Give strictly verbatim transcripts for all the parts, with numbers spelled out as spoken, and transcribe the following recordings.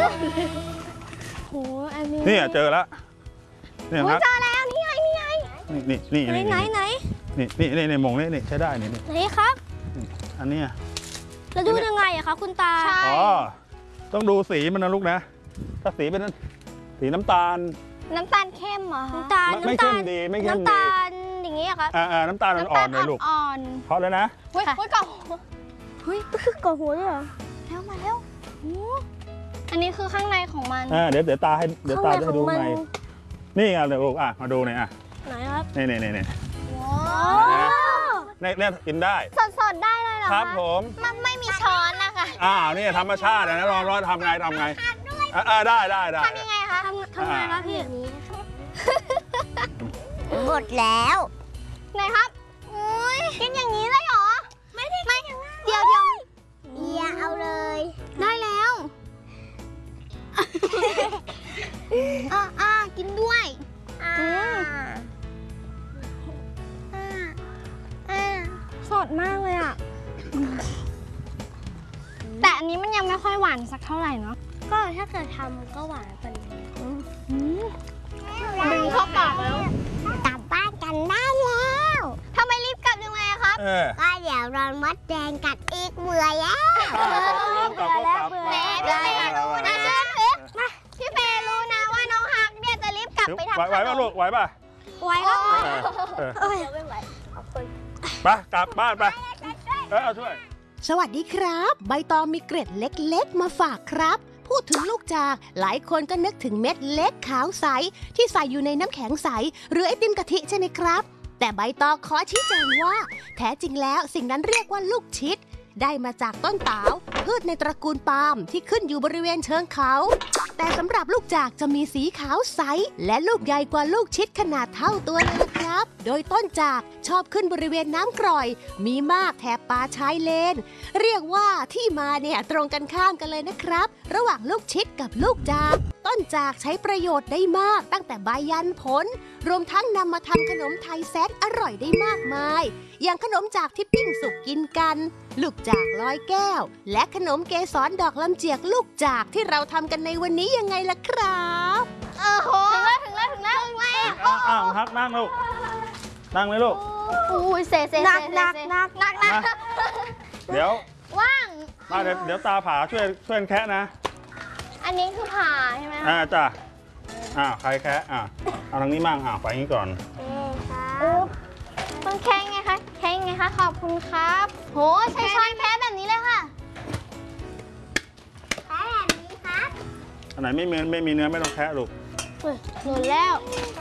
โอ้อันนี้นี่เจอแล้วเนี่ยครับเจอแล้วนี่ไงนี่ไงนี่นี่นี่ไหนไหนนี่นี่นี่ในมงนี่นี่ใช้ได้นี่นี่ไหนครับอันนี้แล้วดูยังไงอะคะคุณตาอ๋อต้องดูสีมันนะลูกนะถ้าสีเป็นสีน้ำตาลน้ำตาลเข้มเหรอน้ำตาลไม่เข้มดีไม่เข้มดีน้ำตาลอย่างนี้อะครับอ่าน้ำตาลอ่อนๆเลยลูกอ่อนเพราะแล้วนะเฮ้ยเฮ้ยก่อเฮ้ยคือกอหัวเลยเหรอแล้วมาแล้วอันนี้คือข้างในของมันอ่าเดี๋ยวเดี๋ยวตาให้เดี๋ยวตาจะให้ดูไงนี่ไงเดี๋ยวลูกอ่ะมาดูหน่อยอ่ะไหนครับนี่นี่นี่นี่ว้าวเนี่ยเนี่ยกินได้สดๆได้เลยเหรอครับผมมันไม่มีช้อนนะคะอ้าวนี่ธรรมชาตินะลองลองทำไงทำไงอ่าได้ได้ได้ทำยังไงคะทำทำไงคะพี่แบบนี้หมดแล้วไหนครับอุ้ยกินอย่างนี้เลยเหรอไม่ได้ไม่เดี๋ยวเดี๋ยวอย่าเอาเลยได้แล้วอ่าอ่ากินด้วยอ่าสดมากเลยอ่ะแต่อันนี้มันยังไม่ค่อยหวานสักเท่าไหร่เนาะก็ถ้าเกิดทำก็หวานกว่านี้ดึงเข้าปากแล้วกลับบ้านกันได้แล้วทำไมรีบกลับยังไงครับก็เดี๋ยวรอนมดแดงกัดอีกเบื่อแล้วเบื่อแล้วเบื่อแล้วพี่เฟย์รู้นะเชื่อถือพี่เฟย์รู้นะว่าน้องฮักเนี่ยจะรีบกลับไปทำขนมไหวป่ะลูกไหวป่ะไหวครับไม่ไหวขอบคุณไปกลับบ้านไปเออเอาช่วยสวัสดีครับใบตองมีเกร็ดเล็กๆมาฝากครับพูดถึงลูกจากหลายคนก็นึกถึงเม็ดเล็กขาวใสที่ใส่อยู่ในน้ำแข็งใสหรือไอติมกะทิใช่ไหมครับแต่ใบตองขอชี้แจงว่าแท้จริงแล้วสิ่งนั้นเรียกว่าลูกชิดได้มาจากต้นตาลพืชในตระกูลปาล์มที่ขึ้นอยู่บริเวณเชิงเขาแต่สำหรับลูกจากจะมีสีขาวใสและลูกใหญ่กว่าลูกชิดขนาดเท่าตัวเลยครับโดยต้นจากชอบขึ้นบริเวณน้ำกร่อยมีมากแถบป่าชายเลนเรียกว่าที่มาเนี่ยตรงกันข้ามกันเลยนะครับระหว่างลูกชิดกับลูกจากต้นจากใช้ประโยชน์ได้มากตั้งแต่ใบยันผลรวมทั้งนำมาทำขนมไทยแสนอร่อยได้มากมายอย่างขนมจากที่ปิ้งสุกกินกันลูกจากลอยแก้วและขนมเกสรดอกลำเจียกลูกจากที่เราทำกันในวันนี้ยังไงล่ะครับโอ้โหถึงแล้วถึงแล้วถึงแล้วถึงแล้วอ้าวฮักนั่งลูกนั่งเลยลูกอุ้ยเซ่เซ่หนักหนักหนักหนักหนักเดี๋ยวว่างมาเดี๋ยวเดี๋ยวตาผาช่วยช่วยแคะนะอันนี้คือผ่าใช่ไหมอ่าจ้ะอ่าใครแคะอ่าเอาทางนี้มั่งอ่าไปงี้ก่อนต้องแค่ไงคะแค่ไงคะขอบคุณครับโหใช้ช้อนแค่แบบนี้เลยค่ะแค่แบบนี้ครับอันไหนไม่มีไม่มีเนื้อไม่ต้องแคะลูกหลุดแล้ว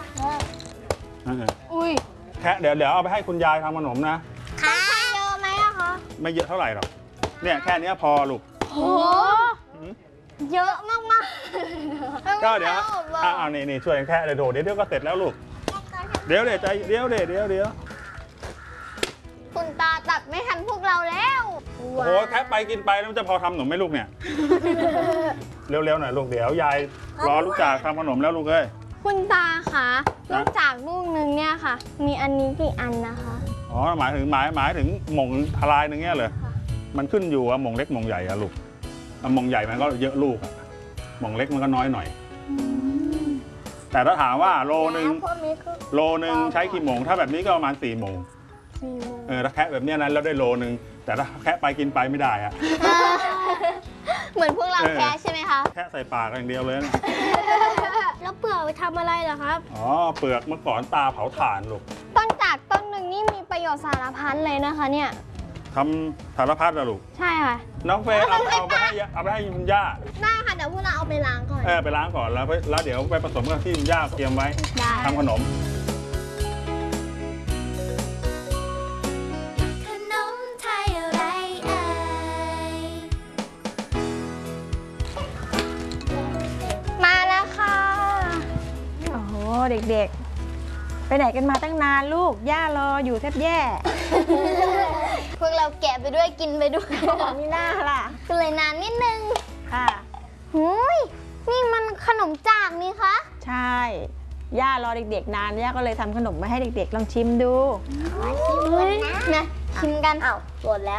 อุ้ยแคะเดี๋ยวเดี๋ยวเอาไปให้คุณยายทำขนมนะต้องใช้เยอะไหมอะคะไม่เยอะเท่าไหร่หรอกเนี่ยแค่นี้พอลูกโหเยอะมากมากก็เดี๋ยวอ่านี่นี่ช่วยแค่เลยโดดเดี๋ยวเดี๋ยวก็เสร็จแล้วลูกเดี๋ยวเดี๋ยวใจเดี๋ยวเดี๋ยวเดี๋ยวเดี๋ยวคุณตาตัดไม่ทันพวกเราแล้วโอ้โหแค่ไปกินไปแล้วจะพอทำขนมไหมลูกเนี่ยเร็วๆหน่อยลูกเดี๋ยวยายรอลูกจากทำขนมแล้วลูกเอ้ยคุณตาคะลูกจากลูกนึงเนี่ยค่ะมีอันนี้กี่อันนะคะอ๋อหมายถึงหมายหมายถึงหม่งทลายนึงเงี้ยเลยมันขึ้นอยู่ว่าหม่งเล็กหม่งใหญ่อะลูกหม่งใหญ่มันก็เยอะลูกอะหม่งเล็กมันก็น้อยหน่อยแต่ถ้าถามว่าโลนึงโลนึงใช้กี่โมงถ้าแบบนี้ก็ประมาณสี่โมงเออถ้าแคะแบบนี้นั้นเราได้โลนึงแต่ถ้าแคะไปกินไปไม่ได้อะเหมือนพวกเราแคะใช่ไหมคะแคะใส่ปากอย่างเดียวเลยแล้วเปลือกไปทำอะไรเหรอครับอ๋อเปลือกเมื่อก่อนตาเผาถ่านลูกต้นจากต้นหนึ่งนี่มีประโยชน์สารพัดเลยนะคะเนี่ยทำสารพัดอะลูกใช่ค่ะน้องเฟย์เอาเอาไปให้เอาไปให้คุณย่าได้ค่ะเดี๋ยวพวกเราเอาไปล้างก่อนเออไปล้างก่อนแล้วแล้วเดี๋ยวไปผสมกับที่คุณย่าเตรียมไว้ทำขนมขนมไทยอะไรเอ่ยมาแล้วค่ะโอ้โหเด็กๆไปไหนกันมาตั้งนานลูกย่ารออยู่แทบแย่พวกเราแกะไปด้วยกินไปด้วยมีหน้าล่ะก็เลยนานนิดนึงค่ะหุยนี่มันขนมจากนี่คะใช่ย่ารอเด็กๆนานย่าก็เลยทำขนมมาให้เด็กๆลองชิมดูนะชิมกันอ้าวหมดแล้ว